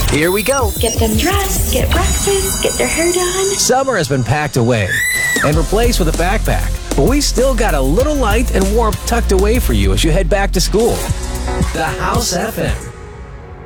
Here we go. Get them dressed, get breakfast, get their hair done. Summer has been packed away and replaced with a backpack, but we still got a little light and warmth tucked away for you as you head back to school. The House FM.